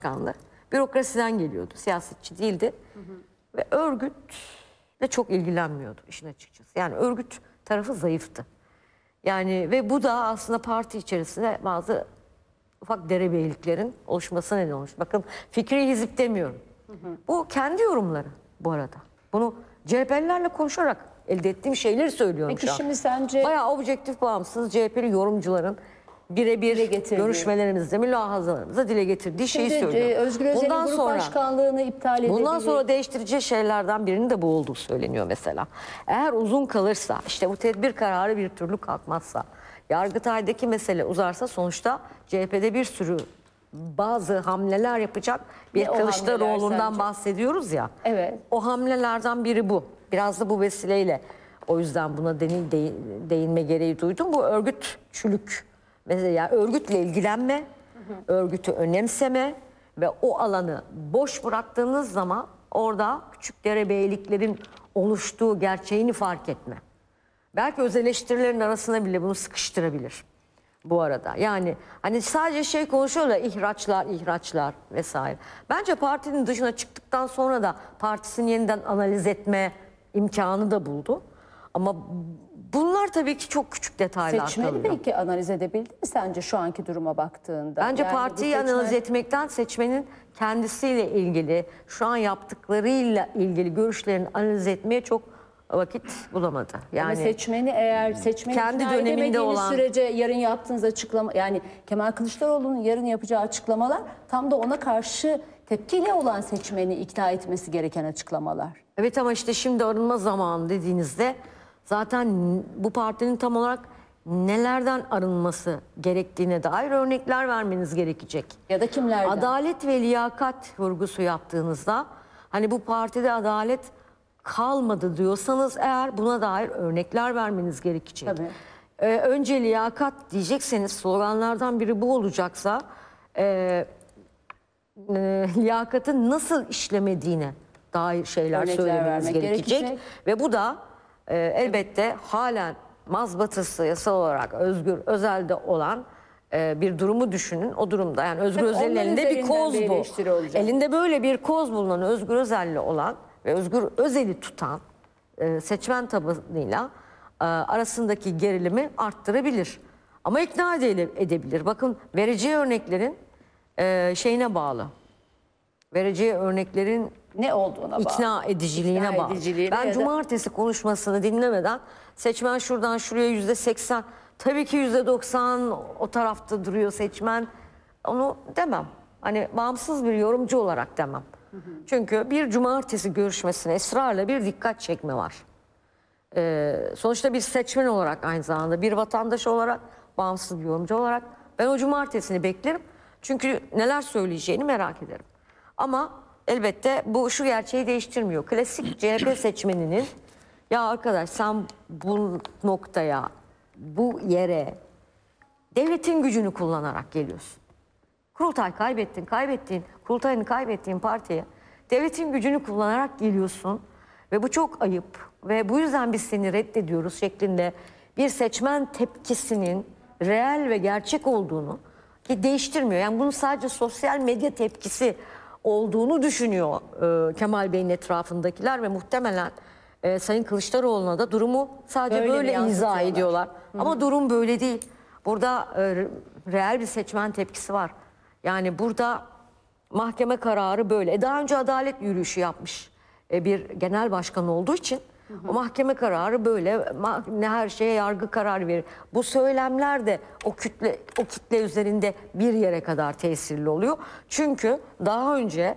Başkanlığı. Bürokrasiden geliyordu, siyasetçi değildi. Ve örgütle çok ilgilenmiyordu işin açıkçası. Yani örgüt tarafı zayıftı. Yani ve bu da aslında parti içerisinde bazı ufak derebeyliklerin oluşmasına neden olmuş. Bakın fikri hizip demiyorum. Bu kendi yorumları bu arada. Bunu CHP'lilerle konuşarak elde ettiğim şeyleri söylüyorum Peki şu an. şimdi sence... Bayağı objektif, bağımsız CHP'li yorumcuların birebir görüşmelerimizde, mülahazalarımızda dile getirdiği şeyi söylüyorum. Özgür Özel'in grup başkanlığını iptal edebilir. Bundan sonra değiştireceği şeylerden birinin de bu olduğu söyleniyor mesela. Eğer uzun kalırsa, işte bu tedbir kararı bir türlü kalkmazsa, Yargıtay'daki mesele uzarsa sonuçta CHP'de bir sürü bazı hamleler yapacak bir Kılıçdaroğlu'ndan bahsediyoruz ya. Evet. O hamlelerden biri bu. Biraz da bu vesileyle o yüzden buna değinme gereği duydum. Bu örgütçülük. Mesela yani örgütle ilgilenme, örgütü önemseme ve o alanı boş bıraktığınız zaman orada küçük derebeyliklerin oluştuğu gerçeğini fark etme. Belki öz eleştirilerin arasına bile bunu sıkıştırabilir bu arada. Yani hani sadece şey konuşuyorlar, ihraçlar vesaire. Bence partinin dışına çıktıktan sonra da partisini yeniden analiz etme imkanı da buldu. Ama bunlar tabii ki çok küçük detaylar Seçmeni kalıyor. belki analiz edebildi mi sence şu anki duruma baktığında? Bence Yani partiyi analiz etmekten seçmenin kendisiyle ilgili, şu an yaptıklarıyla ilgili görüşlerini analiz etmeye çok vakit bulamadı. Yani ama seçmeni eğer seçmeni kendi ikna döneminde edemediğiniz olan sürece yarın yaptığınız açıklama, yani Kemal Kılıçdaroğlu'nun yarın yapacağı açıklamalar tam da ona karşı tepkiyle olan seçmeni ikna etmesi gereken açıklamalar. evet ama işte şimdi arınma zamanı dediğinizde zaten bu partinin tam olarak nelerden arınması gerektiğine dair örnekler vermeniz gerekecek. Ya da kimlerden? Adalet ve liyakat vurgusu yaptığınızda hani bu partide adalet kalmadı diyorsanız eğer buna dair örnekler vermeniz gerekecek. Tabii. Önce liyakat diyecekseniz sloganlardan biri bu olacaksa liyakatın nasıl işlemediğine dair şeyler Örnekler söylemeniz vermek gerekecek. Ve bu da elbette halen mazbatası yasal olarak Özgür Özel'de olan bir durumu düşünün. O durumda yani Özgür Özel'in elinde bir koz bu. Elinde böyle bir koz bulunan Özgür Özel'le olan ve Özgür Özel'i tutan seçmen tabanıyla arasındaki gerilimi arttırabilir. Ama ikna edebilir. Bakın vereceği örneklerin şeyine bağlı. Vereceği örneklerin Ne olduğuna bağlı. İkna ediciliğine bağlı. Ben cumartesi konuşmasını dinlemeden seçmen şuradan şuraya %80, tabii ki %90 o tarafta duruyor seçmen. Onu demem. Hani bağımsız bir yorumcu olarak demem. Çünkü bir cumartesi görüşmesine ısrarla bir dikkat çekme var. Sonuçta bir seçmen olarak aynı zamanda bir vatandaş olarak, bağımsız bir yorumcu olarak ben o cumartesini beklerim. Çünkü neler söyleyeceğini merak ederim. Ama elbette bu şu gerçeği değiştirmiyor. Klasik CHP seçmeninin ya arkadaş sen bu noktaya, bu yere devletin gücünü kullanarak geliyorsun. Kurultay kaybettiğin, kurultayını kaybettiğin partiye devletin gücünü kullanarak geliyorsun. Ve bu çok ayıp ve bu yüzden biz seni reddediyoruz şeklinde bir seçmen tepkisinin reel ve gerçek olduğunu ki değiştirmiyor. Yani bunun sadece sosyal medya tepkisi olduğunu düşünüyor Kemal Bey'in etrafındakiler ve muhtemelen Sayın Kılıçdaroğlu'na da durumu sadece böyle izah ediyorlar. Ama durum böyle değil. Burada reel bir seçmen tepkisi var. Yani burada mahkeme kararı böyle. Daha önce adalet yürüyüşü yapmış bir genel başkan olduğu için o mahkeme kararı böyle. Her şeye yargı kararı verir. Bu söylemler de o kitle üzerinde bir yere kadar tesirli oluyor. Çünkü daha önce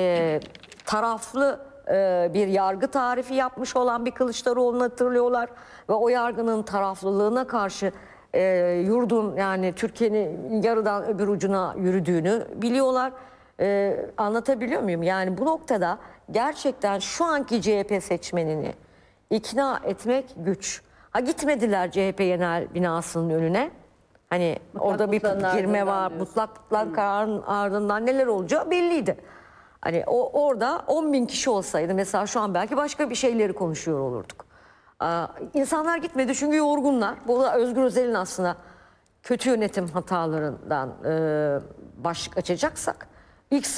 taraflı bir yargı tarifi yapmış olan bir Kılıçdaroğlu'nu hatırlıyorlar ve o yargının taraflılığına karşı yurdun yani Türkiye'nin yarıdan öbür ucuna yürüdüğünü biliyorlar. Anlatabiliyor muyum? Yani bu noktada gerçekten şu anki CHP seçmenini ikna etmek güç. Ha gitmediler CHP genel binasının önüne. Hani orada bir girme var. Mutlak kararın ardından neler olacağı belliydi. Hani orada 10.000 kişi olsaydı mesela şu an belki başka bir şeyleri konuşuyor olurduk. İnsanlar gitmedi çünkü yorgunlar. Bu da Özgür Özel'in aslında kötü yönetim hatalarından başlık açacaksak İlk